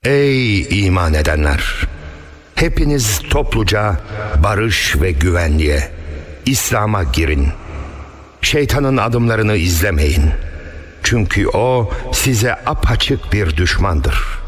Ey iman edenler! Hepiniz topluca barış ve güvenliğe, İslam'a girin. Şeytanın adımlarını izlemeyin. Çünkü o size apaçık bir düşmandır.